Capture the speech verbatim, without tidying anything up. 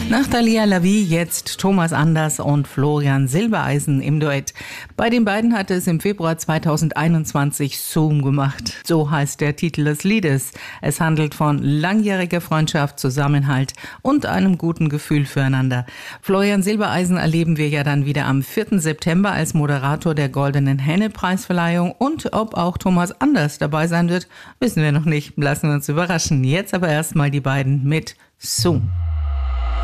Nach Thalia Lavie jetzt Thomas Anders und Florian Silbereisen im Duett. Bei den beiden hatte es im Februar zweitausendeinundzwanzig Zoom gemacht. So heißt der Titel des Liedes. Es handelt von langjähriger Freundschaft, Zusammenhalt und einem guten Gefühl füreinander. Florian Silbereisen erleben wir ja dann wieder am vierten September als Moderator der Goldenen Henne-Preisverleihung. Und ob auch Thomas Anders dabei sein wird, wissen wir noch nicht. Lassen wir uns überraschen. Jetzt aber erstmal die beiden mit Zoom.